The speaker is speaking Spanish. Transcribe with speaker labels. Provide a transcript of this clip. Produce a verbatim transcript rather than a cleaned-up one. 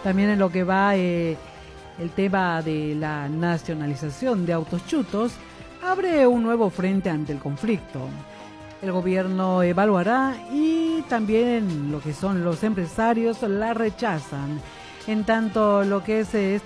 Speaker 1: También en lo que va eh, el tema de la nacionalización de autos chutos, abre un nuevo frente ante el conflicto. El gobierno evaluará y también lo que son los empresarios la rechazan. En tanto, lo que es eh,